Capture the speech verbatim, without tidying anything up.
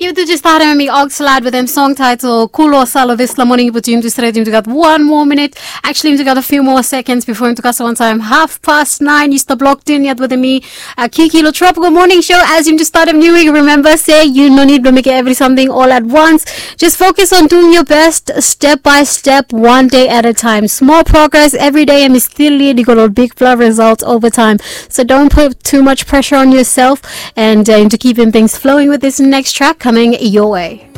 You do just start me Oxlad with them song title Kulo Salo Visla morning but you just ready to got one more minute. Actually you got a few more seconds before him to cast one time. Half past nine you stop locked in yet with me. Uh, Kiki Lo Tropical Morning Show as you just start a new week. Remember say you no need to make every something all at once. Just focus on doing your best step by step, one day at a time. Small progress every day and still lead you got a big flow results over time. So don't put too much pressure on yourself and uh, into keeping things flowing with this next track coming your way.